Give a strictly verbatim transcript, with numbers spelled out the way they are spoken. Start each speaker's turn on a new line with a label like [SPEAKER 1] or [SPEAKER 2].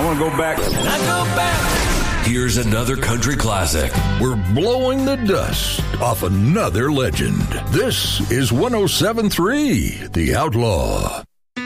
[SPEAKER 1] I want to go back.
[SPEAKER 2] I go back.
[SPEAKER 3] Here's another country classic.
[SPEAKER 4] We're blowing the dust off another legend. This is one oh seven point three The Outlaw.